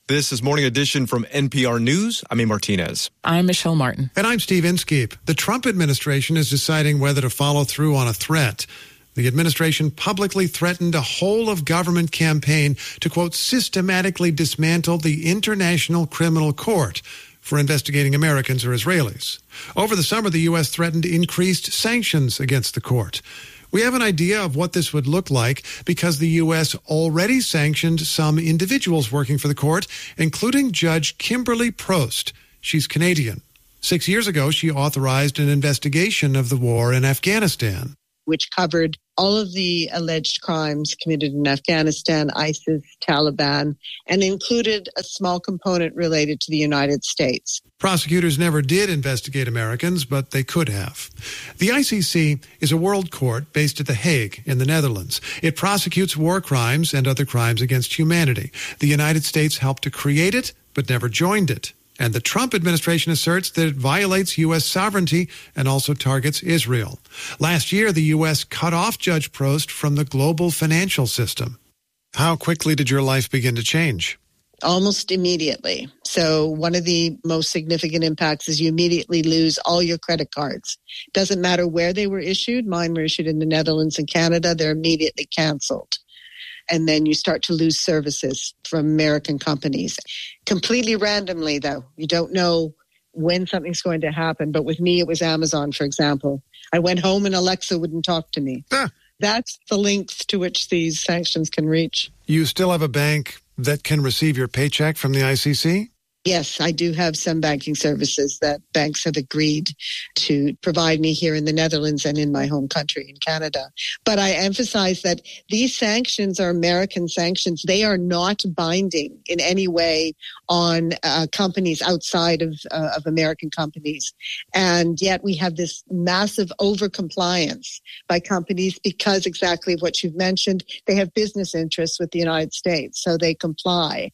This is Morning Edition from NPR News. I'm A. Martinez. I'm Michelle Martin. And I'm Steve Inskeep. The Trump administration is deciding whether to follow through on a threat. The administration publicly threatened a whole-of-government campaign to, quote, systematically dismantle the International Criminal Court for investigating Americans or Israelis. Over the summer, the U.S. threatened increased sanctions against the court. We have an idea of what this would look like because the U.S. already sanctioned some individuals working for the court, including Judge Kimberly Prost. She's Canadian. 6 years ago, she authorized an investigation of the war in Afghanistan, which covered all of the alleged crimes committed in Afghanistan, ISIS, Taliban, and included a small component related to the United States. Prosecutors never did investigate Americans, but they could have. The ICC is a world court based at The Hague in the Netherlands. It prosecutes war crimes and other crimes against humanity. The United States helped to create it, but never joined it. And the Trump administration asserts that it violates U.S. sovereignty and also targets Israel. Last year, the U.S. cut off Judge Prost from the global financial system. How quickly did your life begin to change? Almost immediately. So one of the most significant impacts is you immediately lose all your credit cards. Doesn't matter where they were issued. Mine were issued in the Netherlands and Canada. They're immediately canceled. And then you start to lose services from American companies. Completely randomly, though. You don't know when something's going to happen. But with me, it was Amazon, for example. I went home and Alexa wouldn't talk to me. That's the length to which these sanctions can reach. You still have a bank that can receive your paycheck from the ICC? Yes, I do have some banking services that banks have agreed to provide me here in the Netherlands and in my home country in Canada. But I emphasize that these sanctions are American sanctions. They are not binding in any way on companies outside of American companies. And yet we have this massive overcompliance by companies because exactly what you've mentioned, they have business interests with the United States, so they comply.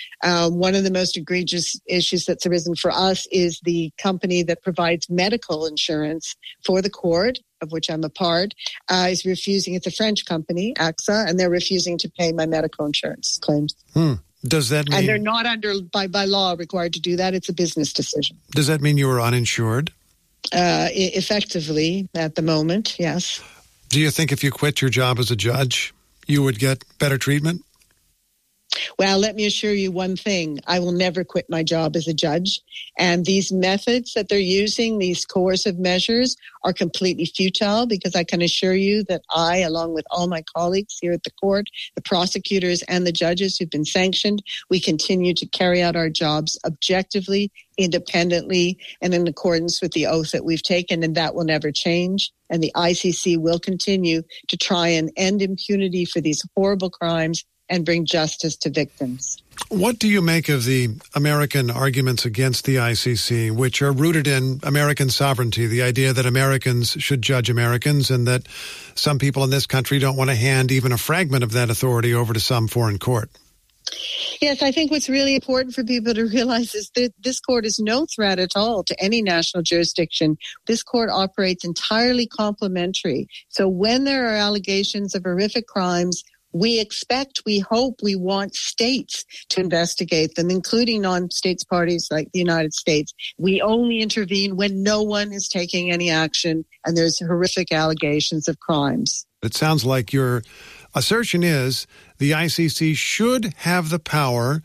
One of the most egregious issues that's arisen for us is the company that provides medical insurance for the court, of which I'm a part, is refusing. It's a French company, AXA, and they're refusing to pay my medical insurance claims. Does that mean... And they're not by law required to do that. It's a business decision. Does that mean you were uninsured? Effectively, at the moment, yes. Do you think if you quit your job as a judge, you would get better treatment? Well, let me assure you one thing. I will never quit my job as a judge. And these methods that they're using, these coercive measures, are completely futile because I can assure you that I, along with all my colleagues here at the court, the prosecutors and the judges who've been sanctioned, we continue to carry out our jobs objectively, independently, and in accordance with the oath that we've taken, and that will never change. And the ICC will continue to try and end impunity for these horrible crimes and bring justice to victims. What do you make of the American arguments against the ICC, which are rooted in American sovereignty, the idea that Americans should judge Americans and that some people in this country don't want to hand even a fragment of that authority over to some foreign court? Yes, I think what's really important for people to realize is that this court is no threat at all to any national jurisdiction. This court operates entirely complementary. So when there are allegations of horrific crimes, we expect, we hope, we want states to investigate them, including non-states parties like the United States. We only intervene when no one is taking any action and there's horrific allegations of crimes. It sounds like your assertion is the ICC should have the power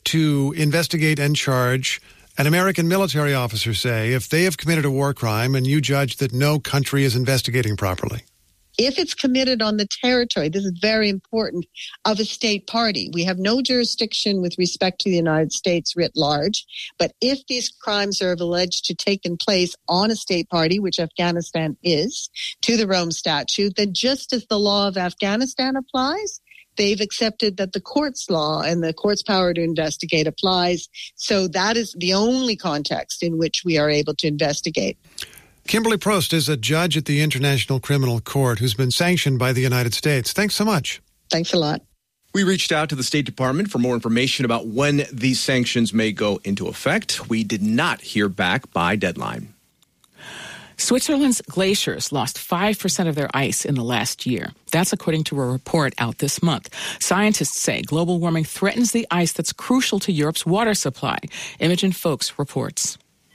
to investigate and charge an American military officer, say, if they have committed a war crime and you judge that no country is investigating properly. If it's committed on the territory, this is very important, of a state party. We have no jurisdiction with respect to the United States writ large, but if these crimes are alleged to have taken place on a state party, which Afghanistan is, to the Rome Statute, then just as the law of Afghanistan applies, they've accepted that the court's law and the court's power to investigate applies. So that is the only context in which we are able to investigate. Kimberly Prost is a judge at the International Criminal Court who's been sanctioned by the United States. Thanks so much. Thanks a lot. We reached out to the State Department for more information about when these sanctions may go into effect. We did not hear back by deadline. Switzerland's glaciers lost 5% of their ice in the last year. That's according to a report out this month. Scientists say global warming threatens the ice that's crucial to Europe's water supply. Imogen Folks reports.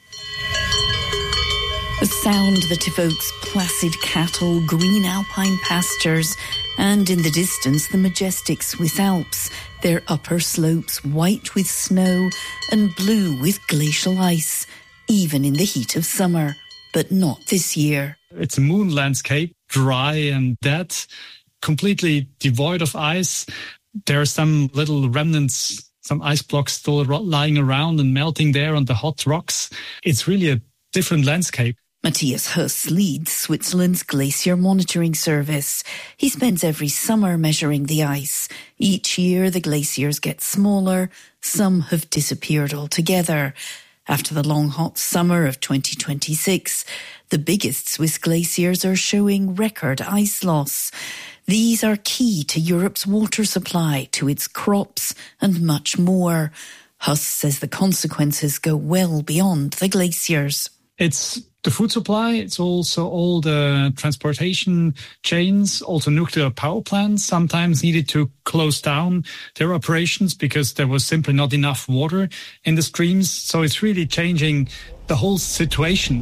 A sound that evokes placid cattle, green alpine pastures, and in the distance the majestic Swiss Alps, their upper slopes white with snow and blue with glacial ice, even in the heat of summer. But not this year. It's a moon landscape, dry and dead, completely devoid of ice. There are some little remnants, some ice blocks still lying around and melting there on the hot rocks. It's really a different landscape. Matthias Huss leads Switzerland's glacier monitoring service. He spends every summer measuring the ice. Each year the glaciers get smaller. Some have disappeared altogether. After the long hot summer of 2026, the biggest Swiss glaciers are showing record ice loss. These are key to Europe's water supply, to its crops and much more. Huss says the consequences go well beyond the glaciers. It's the food supply, it's also all the transportation chains, also nuclear power plants sometimes needed to close down their operations because there was simply not enough water in the streams. So it's really changing the whole situation.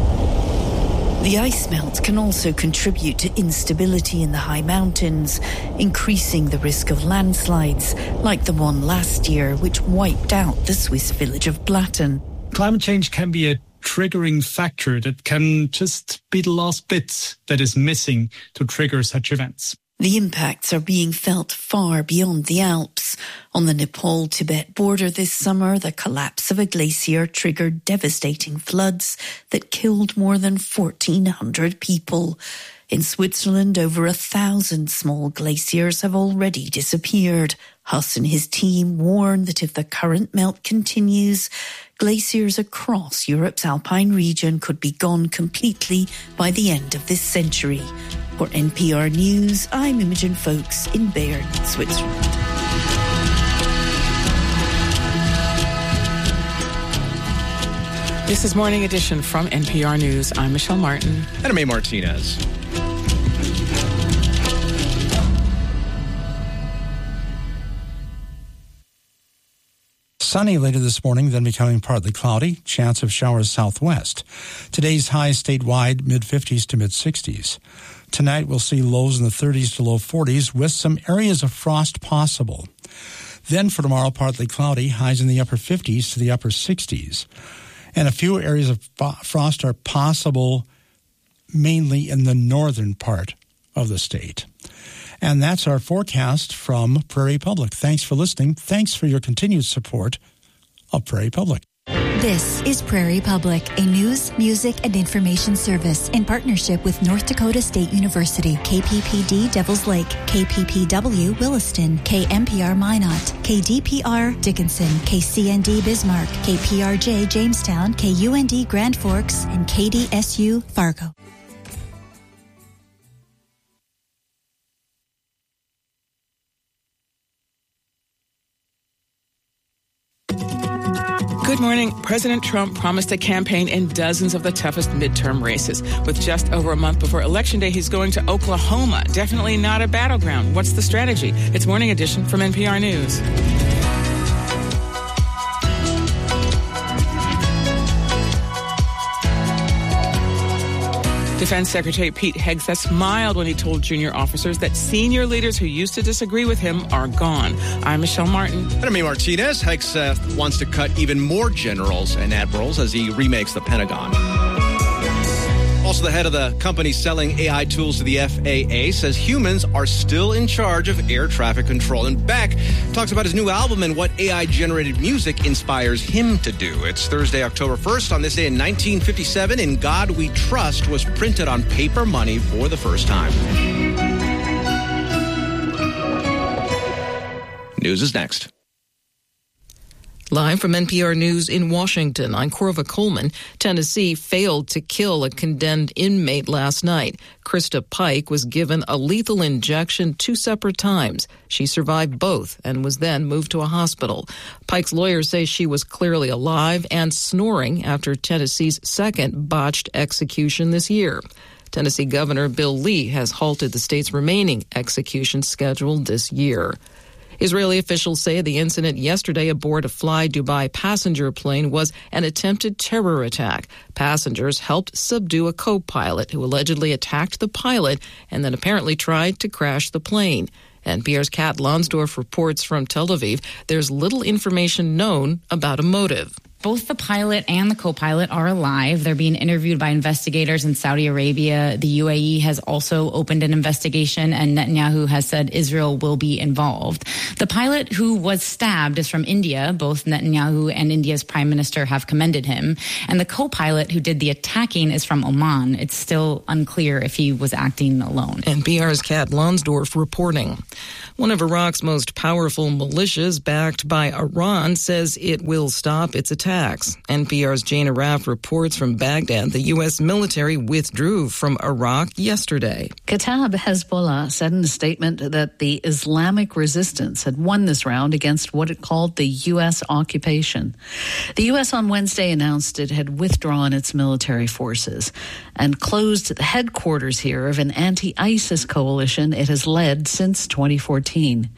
The ice melt can also contribute to instability in the high mountains, increasing the risk of landslides, like the one last year which wiped out the Swiss village of Blatten. Climate change can be a triggering factor that can just be the last bit that is missing to trigger such events. The impacts are being felt far beyond the Alps. On the Nepal-Tibet border this summer, the collapse of a glacier triggered devastating floods that killed more than 1,400 people. In Switzerland, over 1,000 small glaciers have already disappeared. Huss and his team warn that if the current melt continues, glaciers across Europe's alpine region could be gone completely by the end of this century. For NPR News, I'm Imogen Folks in Bern, Switzerland. This is Morning Edition from NPR News. I'm Michelle Martin. And I'm A. Martinez. Sunny later this morning, then becoming partly cloudy. Chance of showers southwest. Today's high statewide, mid-50s to mid-60s. Tonight we'll see lows in the 30s to low 40s with some areas of frost possible. Then for tomorrow, partly cloudy, highs in the upper 50s to the upper 60s. And a few areas of frost are possible mainly in the northern part of the state. And that's our forecast from Prairie Public. Thanks for listening. Thanks for your continued support of Prairie Public. This is Prairie Public, a news, music, and information service in partnership with North Dakota State University, KPPD Devils Lake, KPPW Williston, KMPR Minot, KDPR Dickinson, KCND Bismarck, KPRJ Jamestown, KUND Grand Forks, and KDSU Fargo. Good morning. President Trump promised a campaign in dozens of the toughest midterm races. With just over a month before Election Day, he's going to Oklahoma. Definitely not a battleground. What's the strategy? It's Morning Edition from NPR News. Defense Secretary Pete Hegseth smiled when he told junior officers that senior leaders who used to disagree with him are gone. I'm Michelle Martin. And I'm A. Martinez. Hegseth wants to cut even more generals and admirals as he remakes the Pentagon. Also, the head of the company selling AI tools to the FAA says humans are still in charge of air traffic control. And Beck talks about his new album and what AI-generated music inspires him to do. It's Thursday, October 1st. On this day in 1957, In God We Trust was printed on paper money for the first time. News is next. Live from NPR News in Washington, I'm Corva Coleman. Tennessee failed to kill a condemned inmate last night. Krista Pike was given a lethal injection 2 separate times. She survived both and was then moved to a hospital. Pike's lawyers say she was clearly alive and snoring after Tennessee's second botched execution this year. Tennessee Governor Bill Lee has halted the state's remaining executions scheduled this year. Israeli officials say the incident yesterday aboard a Fly Dubai passenger plane was an attempted terror attack. Passengers helped subdue a co-pilot who allegedly attacked the pilot and then apparently tried to crash the plane. NPR's Kat Lonsdorf reports from Tel Aviv there's little information known about a motive. Both the pilot and the co-pilot are alive. They're being interviewed by investigators in Saudi Arabia. The UAE has also opened an investigation, and Netanyahu has said Israel will be involved. The pilot who was stabbed is from India. Both Netanyahu and India's prime minister have commended him. And the co-pilot who did the attacking is from Oman. It's still unclear if he was acting alone. NPR's Kat Lonsdorf reporting. One of Iraq's most powerful militias, backed by Iran, says it will stop its attacks. NPR's Jane Araf reports from Baghdad the U.S. military withdrew from Iraq yesterday. Kataib Hezbollah said in a statement that the Islamic resistance had won this round against what it called the U.S. occupation. The U.S. on Wednesday announced it had withdrawn its military forces and closed the headquarters here of an anti-ISIS coalition it has led since 2014.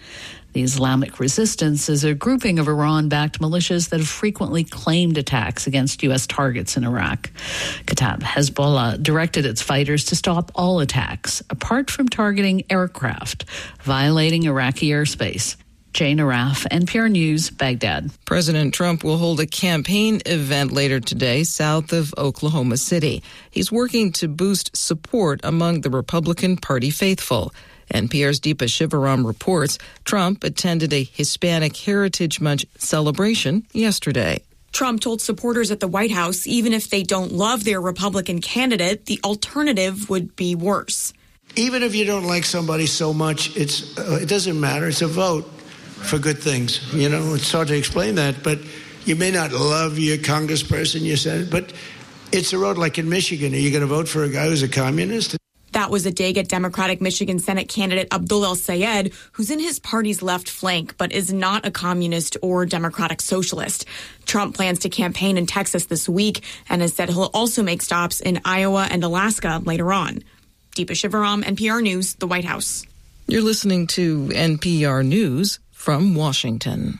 The Islamic Resistance is a grouping of Iran-backed militias that have frequently claimed attacks against U.S. targets in Iraq. Kataib Hezbollah directed its fighters to stop all attacks, apart from targeting aircraft, violating Iraqi airspace. Jane Araf, NPR News, Baghdad. President Trump will hold a campaign event later today south of Oklahoma City. He's working to boost support among the Republican Party faithful. NPR's Deepa Shivaram reports Trump attended a Hispanic Heritage Month celebration yesterday. Trump told supporters at the White House even if they don't love their Republican candidate, the alternative would be worse. Even if you don't like somebody so much, it doesn't matter. It's a vote for good things. You know, it's hard to explain that, but you may not love your congressperson, your senator, but it's a road like in Michigan. Are you going to vote for a guy who's a communist? That was a dig at Democratic Michigan Senate candidate Abdul El-Sayed, who's in his party's left flank, but is not a communist or democratic socialist. Trump plans to campaign in Texas this week and has said he'll also make stops in Iowa and Alaska later on. Deepa Shivaram, NPR News, the White House. You're listening to NPR News from Washington.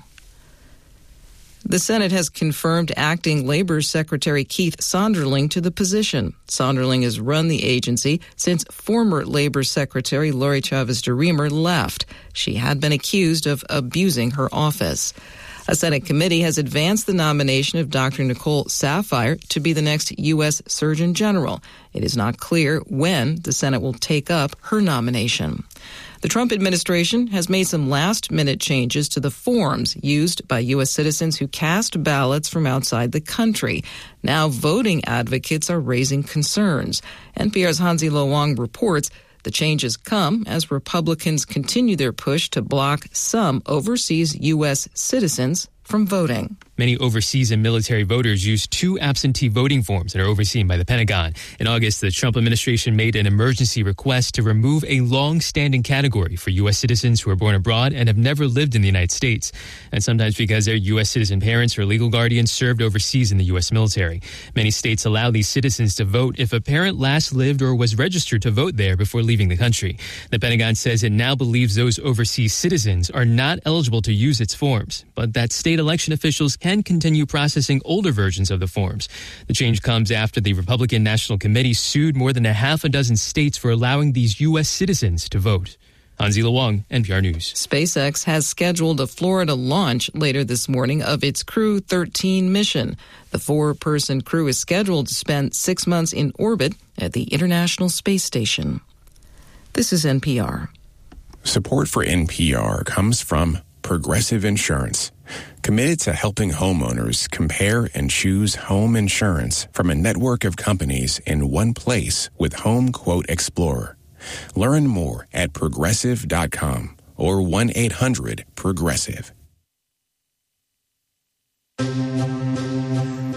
The Senate has confirmed acting Labor Secretary Keith Sonderling to the position. Sonderling has run the agency since former Labor Secretary Lori Chavez DeRemer left. She had been accused of abusing her office. A Senate committee has advanced the nomination of Dr. Nicole Saphier to be the next U.S. Surgeon General. It is not clear when the Senate will take up her nomination. The Trump administration has made some last-minute changes to the forms used by U.S. citizens who cast ballots from outside the country. Now voting advocates are raising concerns. NPR's Hansi Lo Wang reports the changes come as Republicans continue their push to block some overseas U.S. citizens from voting. Many overseas and military voters use 2 absentee voting forms that are overseen by the Pentagon. In August, the Trump administration made an emergency request to remove a long-standing category for U.S. citizens who are born abroad and have never lived in the United States, and sometimes because their U.S. citizen parents or legal guardians served overseas in the U.S. military. Many states allow these citizens to vote if a parent last lived or was registered to vote there before leaving the country. The Pentagon says it now believes those overseas citizens are not eligible to use its forms, but that state election officials can continue processing older versions of the forms. The change comes after the Republican National Committee sued more than a half a dozen states for allowing these U.S. citizens to vote. Hansi Lo Wang, NPR News. SpaceX has scheduled a Florida launch later this morning of its Crew 13 mission. The 4-person crew is scheduled to spend 6 months in orbit at the International Space Station. This is NPR. Support for NPR comes from Progressive Insurance, committed to helping homeowners compare and choose home insurance from a network of companies in one place with Home Quote Explorer. Learn more at progressive.com or 1-800-PROGRESSIVE.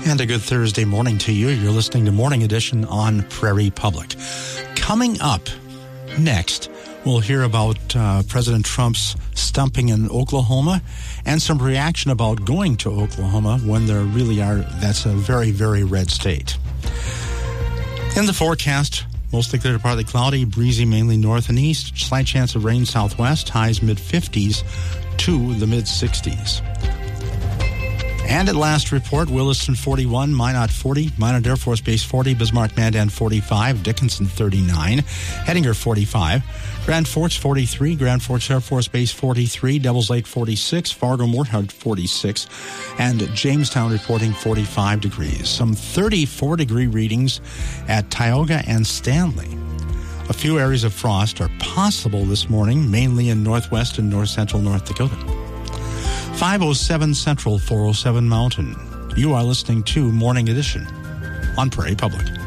And a good Thursday morning to you. You're listening to Morning Edition on Prairie Public. Coming up next, we'll hear about President Trump's stumping in Oklahoma and some reaction about going to Oklahoma when there really are, that's a very, very red state. In the forecast, mostly clear to partly cloudy, breezy mainly north and east, slight chance of rain southwest, highs mid-50s to the mid-60s. And at last report, Williston 41, Minot 40, Minot Air Force Base 40, Bismarck Mandan 45, Dickinson 39, Hettinger 45, Grand Forks 43, Grand Forks Air Force Base 43, Devils Lake 46, Fargo Moorhead 46, and Jamestown reporting 45 degrees. Some 34-degree readings at Tioga and Stanley. A few areas of frost are possible this morning, mainly in northwest and north-central North Dakota. 507 Central, 407 Mountain. You are listening to Morning Edition on Prairie Public.